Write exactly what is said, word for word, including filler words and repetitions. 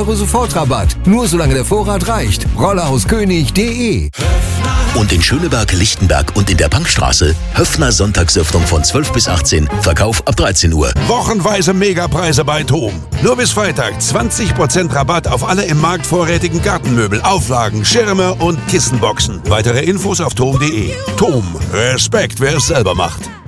Euro Sofortrabatt. Nur solange der Vorrat reicht. Rollerhauskönig punkt de. Und in Schöneberg, Lichtenberg und in der Bankstraße Höffner Sonntagsöffnung von zwölf bis achtzehn, Verkauf ab dreizehn Uhr. Wochenweise Megapreise bei Thom. Nur bis Freitag zwanzig Prozent Rabatt auf alle im Markt vorrätigen Gartenmöbel, Auflagen, Schirme und Kissenboxen. Weitere Infos auf thom punkt de. Thom, Respekt, wer es selber macht.